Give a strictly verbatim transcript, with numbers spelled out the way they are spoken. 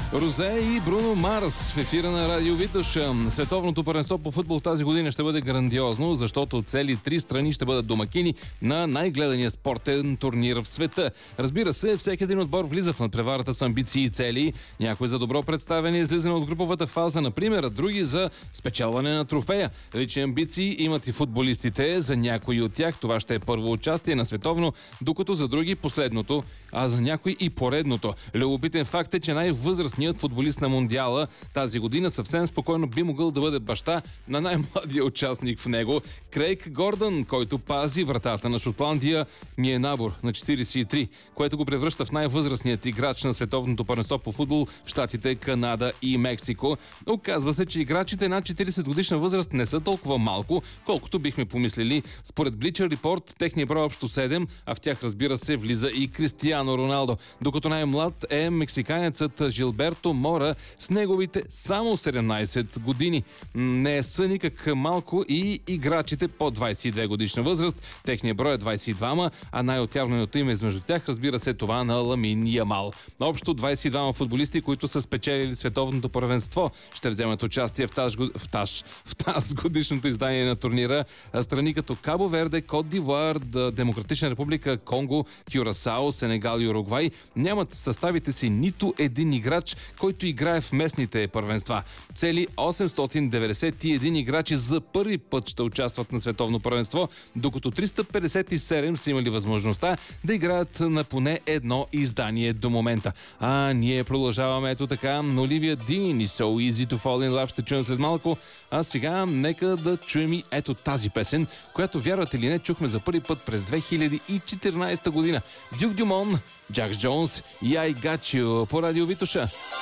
Розе и Бруно Марс в ефира на Радио Витоша. Световното първенство по футбол тази година ще бъде грандиозно, защото цели три страни ще бъдат домакини на най-гледания спортен турнир в света. Разбира се, всеки един отбор влиза в надпреварата с амбиции и цели. Някои за добро представяне и излизане от груповата фаза, например, а други за спечелване на трофея. Лични амбиции имат и футболистите. За някои от тях това ще е първо участие на световно, докато за други последното, а за някои и поредното. Любопитен факт е, че най-възрастният футболист на Мондиала тази година съвсем спокойно би могъл да бъде баща на най-младия участник в него – Крейг Гордън, който пази вратата на Шотландия. Ми е набор на четиридесет и три, което го превръща в най-възрастният играч на световното първенство по футбол в щатите Канада и Мексико. Оказва се, че играчите над четиридесет годишна възраст не са толкова малко, колкото бихме помислили. Според Bleacher Report, техният брой общо седем, а в тях, разбира се, влиза и Кристиано Роналдо. Докато най-млад е мексиканецът Жилберто Мора с неговите само седемнадесет години. Не са никак малко и играчите по двадесет и две годишна възраст. Техният брой е двадесет и два, а най-отявленото име измежду тях, разбира се, това на Ламин Ямал. Общо двадесет и два футболисти, които са спечелили световното първенство, ще вземат участие в тази, в тази, в тази годишното издание на турнира. Страни като Кабо Верде, Кот д'Ивуар, Демократична република Конго, Кюрасао, Сенегал и Уругвай нямат в съставите си нито един играч, който играе в местните първенства. Цели осемстотин деветдесет и един играчи за първи път ще участват на световно първенство, докато триста петдесет и седем са имали възможността да играят на поне едно издание до момента. А ние продължаваме ето така. Оливия Дин и So Easy to Fall in Love ще чуем след малко. А сега нека да чуем и ето тази песен, която, вярвате ли не, чухме за първи път през две хиляди и четиринадесета година. Дюк Дюмон, Джакс Джонс и I Got You по Радио Витоша.